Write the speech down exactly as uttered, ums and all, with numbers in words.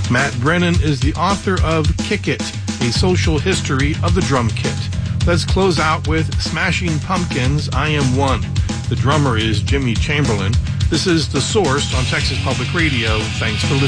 Matt Brennan is the author of Kick It, A Social History of the Drum Kit. Let's close out with Smashing Pumpkins, I Am One. The drummer is Jimmy Chamberlin. This is The Source on Texas Public Radio. Thanks for listening.